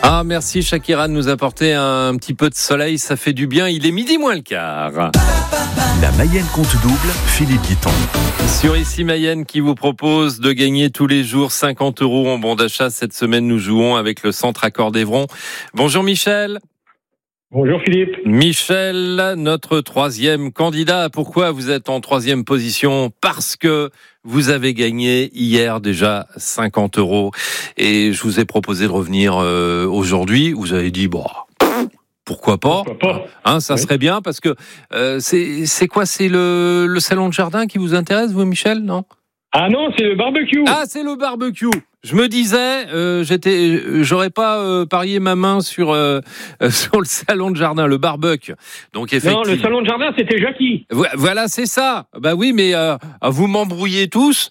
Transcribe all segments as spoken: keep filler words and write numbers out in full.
Ah, merci Shakira de nous apporter un petit peu de soleil, ça fait du bien. Il est midi moins le quart. La Mayenne compte double, Philippe Guiton. Sur Ici Mayenne qui vous propose de gagner tous les jours cinquante euros en bon d'achat. Cette semaine, nous jouons avec le Centre Accor d'Évron. Bonjour Michel. Bonjour Philippe. Michel, notre troisième candidat. Pourquoi vous êtes en troisième position ? Parce que vous avez gagné hier déjà cinquante euros. Et je vous ai proposé de revenir euh, aujourd'hui. Vous avez dit, bon, pourquoi pas, pourquoi pas hein, ça oui. serait bien parce que euh, c'est, c'est quoi ? C'est le, le salon de jardin qui vous intéresse, vous Michel, non ? Ah non, c'est le barbecue. Ah, c'est le barbecue. Je me disais, euh, j'étais, j'aurais pas euh, parié ma main sur euh, sur le salon de jardin, le barbecue. Donc effectivement. Non, le salon de jardin, c'était Jackie. Voilà, c'est ça. Bah oui, mais euh, vous m'embrouillez tous.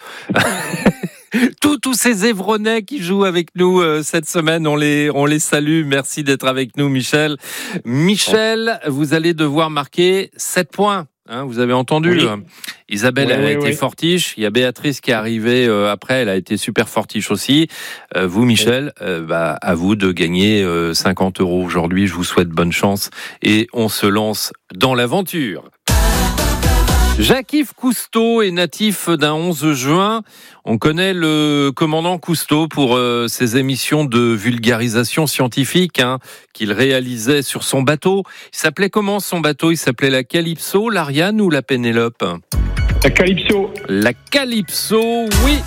Tous, tous ces Évronnais qui jouent avec nous euh, cette semaine, on les, on les salue. Merci d'être avec nous, Michel. Michel, vous allez devoir marquer sept points. Hein, vous avez entendu, oui. euh, Isabelle, oui, elle a oui, été oui. fortiche. Il y a Béatrice qui est arrivée euh, après, elle a été super fortiche aussi. Euh, vous, Michel, oui. euh, bah, à vous de gagner euh, cinquante euros aujourd'hui. Je vous souhaite bonne chance et on se lance dans l'aventure. Jacques-Yves Cousteau est natif d'un onze juin. On connaît le commandant Cousteau pour euh, ses émissions de vulgarisation scientifique hein, qu'il réalisait sur son bateau. Il s'appelait comment son bateau ? Il s'appelait la Calypso, l'Ariane ou la Pénélope ? La Calypso. La Calypso, oui.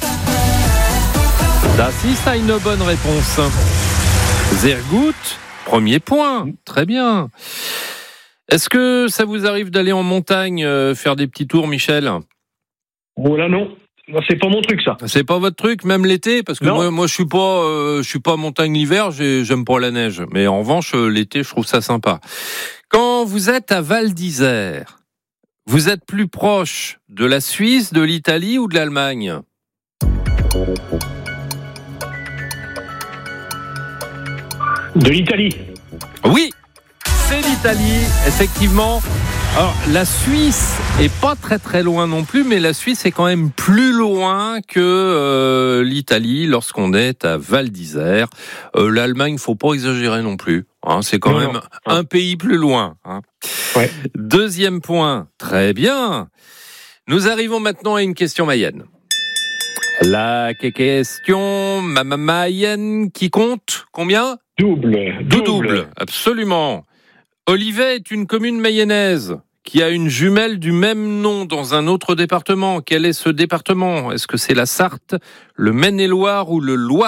D'assiste à une bonne réponse. Zergout, premier point. Très bien. Est-ce que ça vous arrive d'aller en montagne euh, faire des petits tours, Michel ? Oh là non, moi, c'est pas mon truc ça. C'est pas votre truc, même l'été, parce que non. moi, moi je suis pas, euh, je suis pas montagne l'hiver, j'ai, j'aime pas la neige. Mais en revanche, euh, l'été, je trouve ça sympa. Quand vous êtes à Val d'Isère, vous êtes plus proche de la Suisse, de l'Italie ou de l'Allemagne ? De l'Italie. Oui. C'est l'Italie, effectivement. Alors, la Suisse est pas très très loin non plus, mais la Suisse est quand même plus loin que euh, l'Italie lorsqu'on est à Val d'Isère. Euh, L'Allemagne, faut pas exagérer non plus. Hein, c'est quand non, même non. un pays plus loin. Hein. Ouais. Deuxième point, très bien. Nous arrivons maintenant à une question mayenne. La question ma- ma- mayenne qui compte combien ? Double. Double. Double, absolument. Olivet est une commune mayonnaise qui a une jumelle du même nom dans un autre département. Quel est ce département ? Est-ce que c'est la Sarthe, le Maine-et-Loire ou le Loiret ?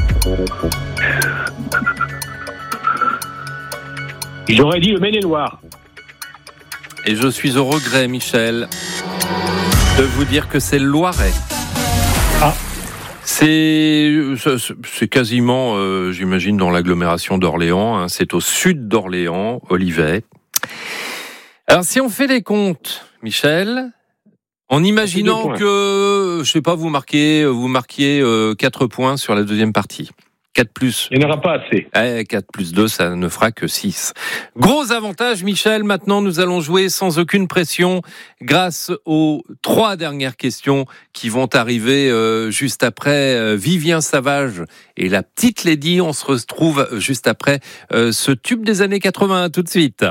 J'aurais dit le Maine-et-Loire. Et je suis au regret, Michel, de vous dire que c'est le Loiret. Ah. C'est, c'est quasiment, euh, j'imagine, dans l'agglomération d'Orléans. Hein. C'est au sud d'Orléans, Olivet. Alors, si on fait les comptes, Michel, en imaginant que, je sais pas, vous marquez, vous marquiez euh, quatre points sur la deuxième partie. quatre plus. Il n'y en aura pas assez. Eh, quatre plus deux, ça ne fera que six. Gros avantage, Michel. Maintenant, nous allons jouer sans aucune pression grâce aux trois dernières questions qui vont arriver euh, juste après euh, Vivien Savage et la petite Lady. On se retrouve juste après euh, ce tube des années quatre-vingts. Tout de suite.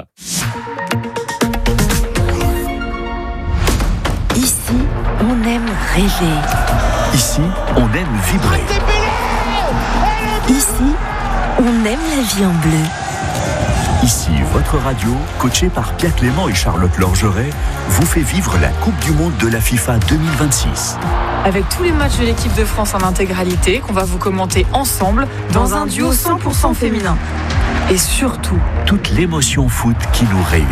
Ici, on aime rêver. Ici, on aime vibrer. Ici, on aime la vie en bleu. Ici, votre radio, coachée par Pierre Clément et Charlotte Lorgeret, vous fait vivre la Coupe du Monde de la FIFA deux mille vingt-six. Avec tous les matchs de l'équipe de France en intégralité, qu'on va vous commenter ensemble dans un duo cent pour cent féminin. Et surtout, toute l'émotion foot qui nous réunit.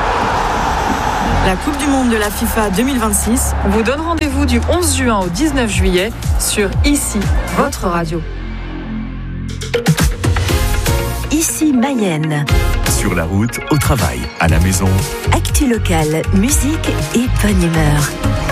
La Coupe du Monde de la FIFA deux mille vingt-six vous donne rendez-vous du onze juin au dix-neuf juillet sur Ici, votre radio. Ici Mayenne. Sur la route, au travail, à la maison. Actu locale, musique et bonne humeur.